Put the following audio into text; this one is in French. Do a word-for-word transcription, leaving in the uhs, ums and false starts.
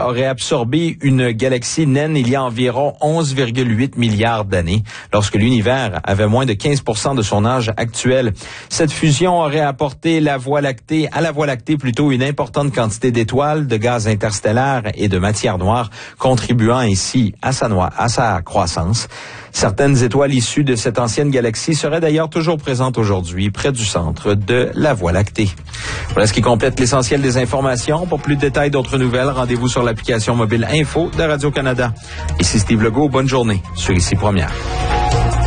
aurait absorbé une galaxie naine il y a environ onze virgule huit milliards d'années, lorsque l'univers avait moins de quinze pour cent de son âge actuel. Cette fusion aurait apporté la Voie lactée, à la Voie lactée plutôt une importante quantité d'étoiles, de gaz interstellaires et de matière noire, contribuant ainsi à sa, no- à sa croissance. Certaines étoiles issues de cette ancienne galaxie seraient d'ailleurs toujours présentes aujourd'hui près du centre de la Voie lactée. Voilà ce qui complète l'essentiel des informations. Pour plus de détails, d'autres nouvelles, rendez-vous sur l'application mobile Info de Radio-Canada. Ici Steve Legault, bonne journée sur Ici Première.